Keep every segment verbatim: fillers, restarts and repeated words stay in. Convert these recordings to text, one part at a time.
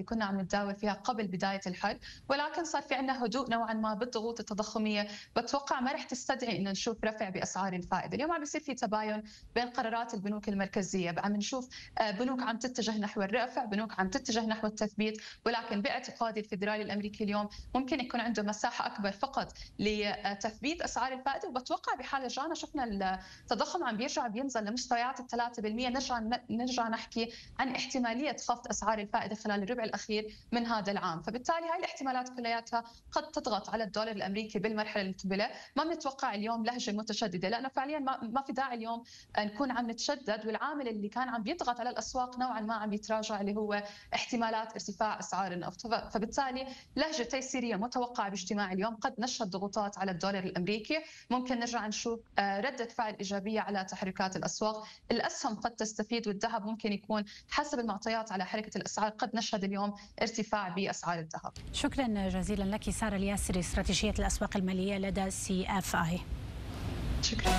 كنا عم نتداول فيها قبل بداية الحرب، ولكن صار في عندنا هدوء نوعا ما بالضغوط التضخمية. بتوقع ما رح تستدعي إن نشوف رفع بأسعار الفائدة. اليوم عم بيصير في تباين بين قرارات البنوك المركزية، عم نشوف بنوك عم تتجه نحو الرفع، بنوك عم تتجه نحو التثبيت، ولكن باعتقادي الفيدرالي الأمريكي اليوم ممكن يكون عنده مساحة أكبر فقط لتثبيت أسعار الفائدة. وبتوقع بحال رجعنا شفنا التضخم عم بيرجع بينزل لمستويات الثلاثة بالمئة، نرجع نرجع نحكي عن احتمالية خفض أسعار الفائدة خلال الربع الأخير من هذا العام. فبالتالي هاي الاحتمالات كلياتها قد تضغط على الدولار الأمريكي بالمرحلة المقبلة. ما بنتوقع اليوم لهجة متشددة، لأنه فعليا ما ما في داعي اليوم نكون عم نتشدد، والعامل اللي كان عم بيضغط على الأسواق نوعا ما عم يتراجع، اللي هو احتمالات ارتفاع أسعار النفط. فبالتالي لهجة تيسيرية متوقعة باجتماع اليوم قد نشهد ضغوطات على الدولار الأمريكي. ممكن نرجع نشوف ردة فعل إيجابية على تحركات الأسواق. الأسهم قد تستفيد، والذهب ممكن يكون حسب المعطيات على حركة الأسعار قد نشهد اليوم ارتفاع بأسعار الذهب. شكرا جزيلا لك سارة الياسري، استراتيجية الأسواق المالية لدى سي اف اي. شكرا.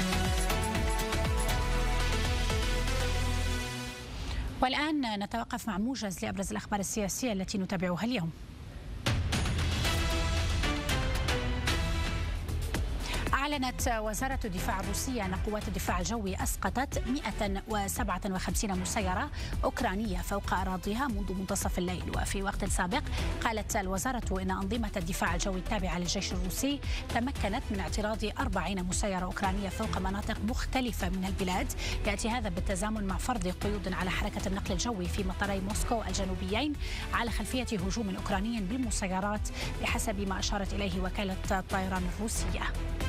والآن نتوقف مع موجز لأبرز الأخبار السياسية التي نتابعها اليوم. أعلنت وزارة الدفاع الروسية أن قوات الدفاع الجوي أسقطت مئة وسبعة وخمسين مسيرة أوكرانية فوق أراضيها منذ منتصف الليل. وفي وقت سابق قالت الوزارة أن أنظمة الدفاع الجوي التابعة للجيش الروسي تمكنت من اعتراض أربعين مسيرة أوكرانية فوق مناطق مختلفة من البلاد. يأتي هذا بالتزامن مع فرض قيود على حركة النقل الجوي في مطاري موسكو الجنوبيين على خلفية هجوم أوكراني بالمسيرات بحسب ما أشارت إليه وكالة الطيران الروسية.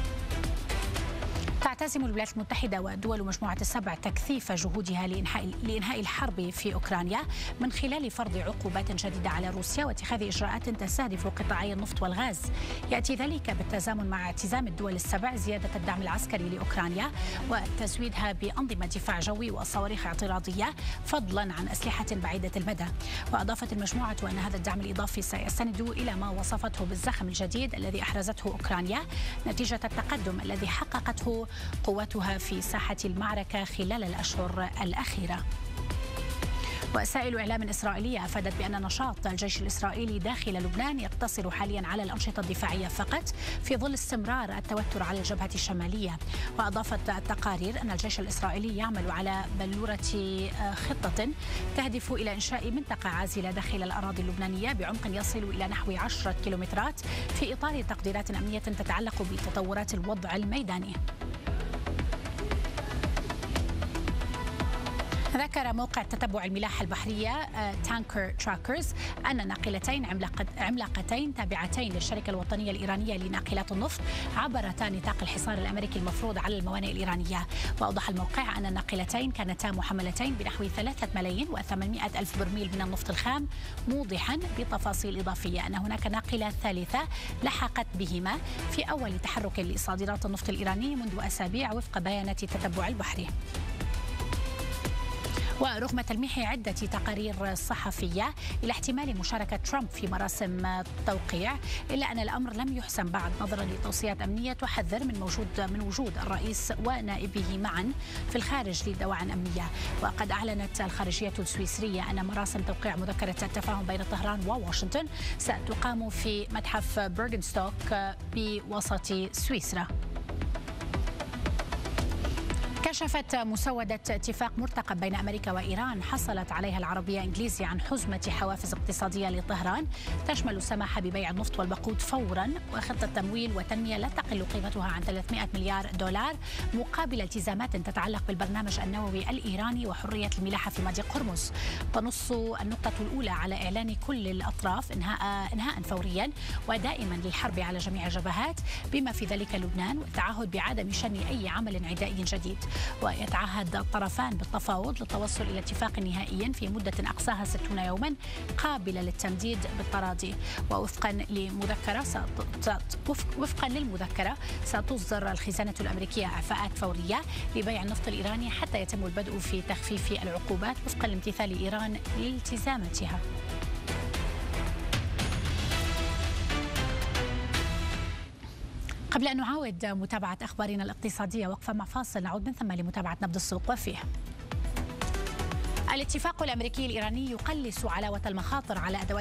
تعتزم الولايات المتحدة ودول مجموعة السبع تكثيف جهودها لإنهاء لإنهاء الحرب في أوكرانيا من خلال فرض عقوبات جديدة على روسيا واتخاذ إجراءات تستهدف قطاعي النفط والغاز. يأتي ذلك بالتزامن مع التزام الدول السبع زيادة الدعم العسكري لأوكرانيا وتزويدها بأنظمة دفاع جوي وصواريخ اعتراضية فضلا عن أسلحة بعيدة المدى. وأضافت المجموعة أن هذا الدعم الإضافي سيستند إلى ما وصفته بالزخم الجديد الذي أحرزته أوكرانيا نتيجة التقدم الذي حققته قوتها في ساحة المعركة خلال الأشهر الأخيرة. وسائل إعلام إسرائيلية أفادت بأن نشاط الجيش الإسرائيلي داخل لبنان يقتصر حاليا على الأنشطة الدفاعية فقط في ظل استمرار التوتر على الجبهة الشمالية. وأضافت التقارير أن الجيش الإسرائيلي يعمل على بلورة خطة تهدف إلى إنشاء منطقة عازلة داخل الأراضي اللبنانية بعمق يصل إلى نحو عشرة كيلومترات في إطار تقديرات أمنية تتعلق بتطورات الوضع الميداني. ذكر موقع تتبع الملاحة البحرية تانكر تراكرز أن ناقلتين عملاقتين تابعتين للشركة الوطنية الإيرانية لناقلات النفط عبرتا نطاق الحصار الأمريكي المفروض على الموانئ الإيرانية. وأوضح الموقع أن الناقلتين كانتا محملتين بنحو ثلاثة ملايين وثمانمئة ألف برميل من النفط الخام، موضحا بتفاصيل إضافية أن هناك ناقلة ثالثة لحقت بهما في أول تحرك لصادرات النفط الإيراني منذ أسابيع وفق بيانات التتبع البحري. ورغم تلميح عدة تقارير صحفية إلى احتمال مشاركة ترامب في مراسم التوقيع، إلا أن الأمر لم يحسم بعد نظرا لتوصيات أمنية تحذر من موجود من وجود الرئيس ونائبه معا في الخارج لدواعٍ أمنية. وقد أعلنت الخارجية السويسرية أن مراسم توقيع مذكرة التفاهم بين طهران وواشنطن ستقام في متحف بيرغنستوك بوسط سويسرا. كشفت مسودة اتفاق مرتقب بين أمريكا وإيران حصلت عليها العربية إنجليزيا عن حزمة حوافز اقتصادية لطهران تشمل السماح ببيع النفط والوقود فورا وخطة تمويل وتنمية لا تقل قيمتها عن ثلاثمئة مليار دولار مقابل التزامات تتعلق بالبرنامج النووي الإيراني وحرية الملاحة في مضيق هرمز. تنص النقطة الأولى على إعلان كل الأطراف إنهاء إنهاء فوريا ودائما للحرب على جميع الجبهات بما في ذلك لبنان، والتعهد بعدم شن أي عمل عدائي جديد. ويتعهد الطرفان بالتفاوض للتوصل إلى اتفاق نهائي في مدة أقصاها ستون يوما قابلة للتمديد بالتراضي. ووفقا لمذكرة وفقا للمذكرة ستصدر الخزانة الأمريكية إعفاءات فورية لبيع النفط الإيراني حتى يتم البدء في تخفيف العقوبات وفقا لامتثال إيران لالتزاماتها. قبل أن نعاود متابعة أخبارنا الاقتصادية وقفة مع فاصل نعود من ثم لمتابعة نبض السوق وفيه. الاتفاق الأمريكي الإيراني يقلص علاوة المخاطر على أدوات